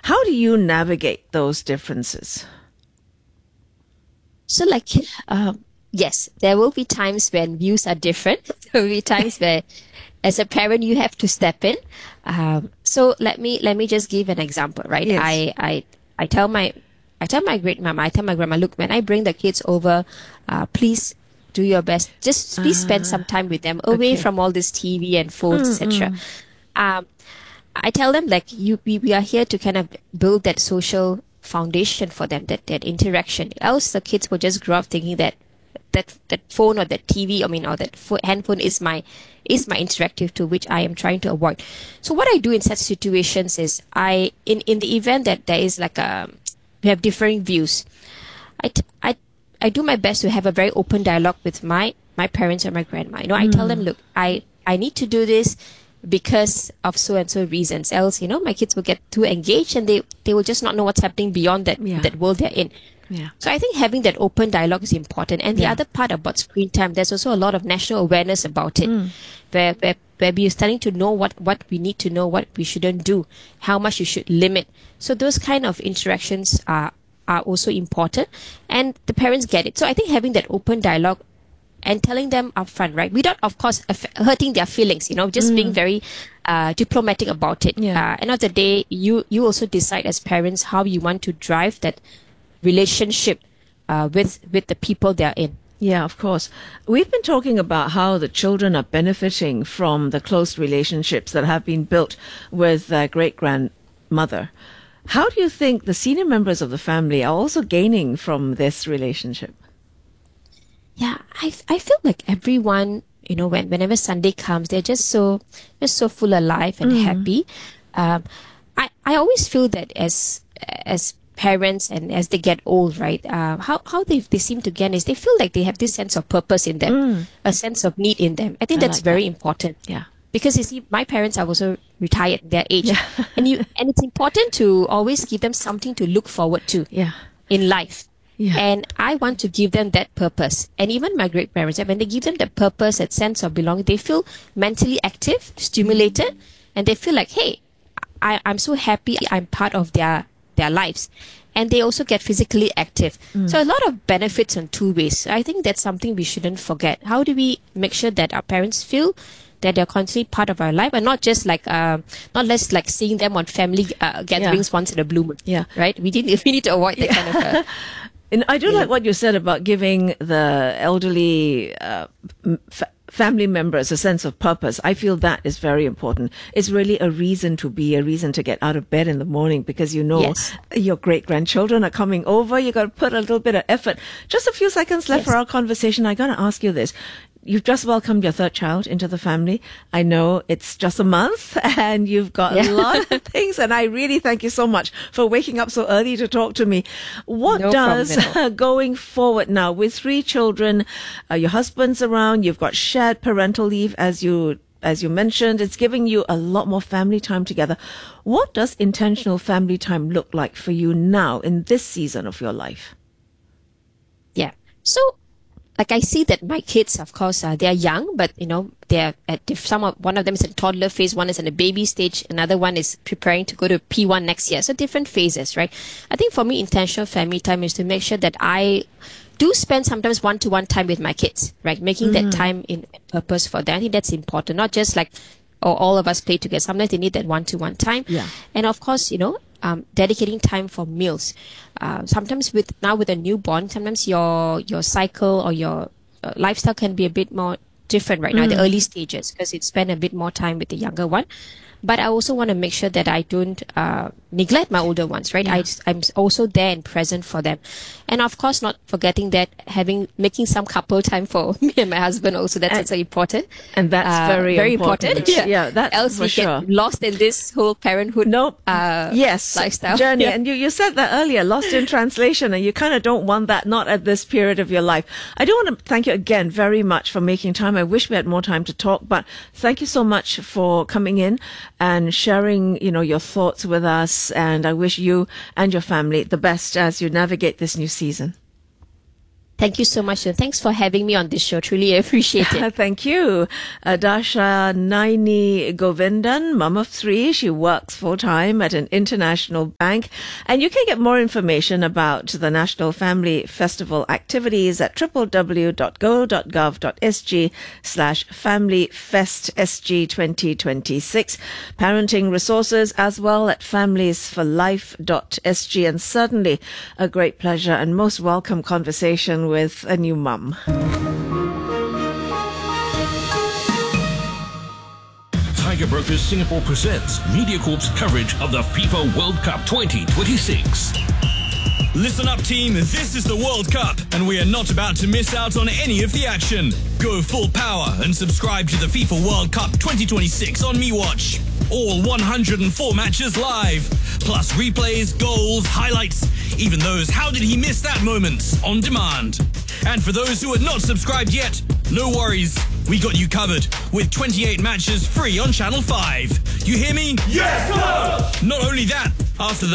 How do you navigate those differences? So yes, there will be times when views are different. There will be times where, as a parent, you have to step in. So let me just give an example, right? Yes. I tell my great mama, I tell my grandma, look, when I bring the kids over, please do your best. Just please spend some time with them away Okay. from all this TV and phones, etc. Um, I tell them like we are here to kind of build that social foundation for them, that interaction. Else the kids will just grow up thinking that phone or that TV, I mean, or that handphone is my interactive tool, which I am trying to avoid. So what I do in such situations is in the event that there is we have differing views, I do my best to have a very open dialogue with my parents or my grandma. I tell them, look, I need to do this because of so and so reasons. Else, my kids will get too engaged and they will just not know what's happening beyond that world they're in. Yeah. So I think having that open dialogue is important. And the other part about screen time, there's also a lot of national awareness about it, where we're starting to know what we need to know, what we shouldn't do, how much you should limit. So those kind of interactions are also important, and the parents get it. So I think having that open dialogue and telling them upfront, right, without, of course, hurting their feelings, just being very diplomatic about it. End of the day, you also decide as parents how you want to drive that relationship with the people they're in. Yeah, of course. We've been talking about how the children are benefiting from the close relationships that have been built with their great-grandmother. How do you think the senior members of the family are also gaining from this relationship? Yeah, I feel like everyone, whenever Sunday comes, they're just so full of life and happy. I always feel that as parents and as they get old, right, how they seem to gain is they feel like they have this sense of purpose in them, a sense of need in them. I think that's very important. Yeah. Because you see, my parents are also retired, their age, and it's important to always give them something to look forward to in life. Yeah. And I want to give them that purpose. And even my great parents, when they give them that purpose, that sense of belonging, they feel mentally active, stimulated, and they feel like, hey, I'm so happy I'm part of their lives. And they also get physically active. So a lot of benefits in two ways. I think that's something we shouldn't forget. How do we make sure that our parents feel that they're constantly part of our life, and not just not less like seeing them on family gatherings once in a blue moon. Yeah. Right? We need to avoid that kind of and I do like what you said about giving the elderly family members a sense of purpose. I feel that is very important. It's really a reason to get out of bed in the morning, because your great-grandchildren are coming over. You got to put a little bit of effort. Just a few seconds left for our conversation. I got to ask you this. You've just welcomed your third child into the family. I know it's just a month and you've got a lot of things, and I really thank you so much for waking up so early to talk to me. What does going forward now with 3 children, your husband's around, you've got shared parental leave as you mentioned, it's giving you a lot more family time together. What does intentional family time look like for you now in this season of your life? Yeah. So I see that my kids, of course, they're young, but they're one of them is in toddler phase, one is in the baby stage, another one is preparing to go to P1 next year. So different phases, right? I think for me, intentional family time is to make sure that I do spend sometimes one-to-one time with my kids, right? Making that time in purpose for them. I think that's important. Not just all of us play together. Sometimes they need that one-to-one time. Yeah. And of course, dedicating time for meals. Sometimes with a newborn, sometimes your cycle or your lifestyle can be a bit more different right now, the early stages, because you spend a bit more time with the younger one. But I also want to make sure that I don't neglect my older ones, right? Yeah. I'm also there and present for them. And of course, not forgetting that making some couple time for me and my husband also, that's also important. And that's very important. Yeah, that's else we get lost in this whole parenthood lifestyle. Journey. Yeah. And you said that earlier, lost in translation, and you kind of don't want that, not at this period of your life. I do want to thank you again very much for making time. I wish we had more time to talk, but thank you so much for coming in and sharing, your thoughts with us. And I wish you and your family the best as you navigate this new season. Thank you so much. And thanks for having me on this show. Truly appreciate it. Thank you. Dasha Naini Govindan, mum of 3. She works full-time at an international bank. And you can get more information about the National Family Festival activities at www.go.gov.sg/FamilyFestSG 2026. Parenting resources as well at familiesforlife.sg. And certainly a great pleasure and most welcome conversation with a new mum. Tiger Brokers Singapore presents MediaCorp's coverage of the FIFA World Cup 2026. Listen up, team. This is the World Cup, and we are not about to miss out on any of the action. Go full power and subscribe to the FIFA World Cup 2026 on MeWatch. All 104 matches live, plus replays, goals, highlights, even those "how did he miss that" moments on demand. And for those who are not subscribed yet, no worries. We got you covered with 28 matches free on Channel 5. You hear me? Yes, sir! Not only that, after the